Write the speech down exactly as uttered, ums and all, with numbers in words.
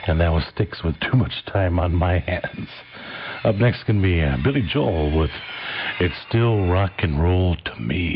And that was Styx with Too Much Time on My Hands. Up next can be uh, Billy Joel with It's Still Rock and Roll to Me.